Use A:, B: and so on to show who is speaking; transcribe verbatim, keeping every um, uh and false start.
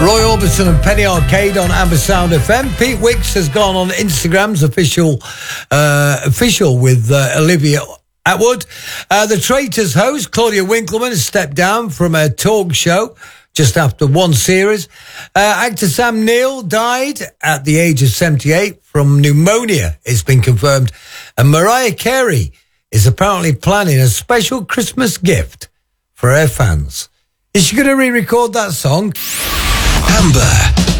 A: Roy Orbison and Penny Arcade on Amber Sound F M. Pete Wicks has gone on Instagram's official uh, official with uh, Olivia Atwood. Uh, the Traitors host, Claudia Winkleman, has stepped down from her talk show just after one series. Uh, actor Sam Neill died at the age of seventy-eight from pneumonia, it's been confirmed. And Mariah Carey is apparently planning a special Christmas gift for her fans. Is she going to re-record that song?
B: Amber.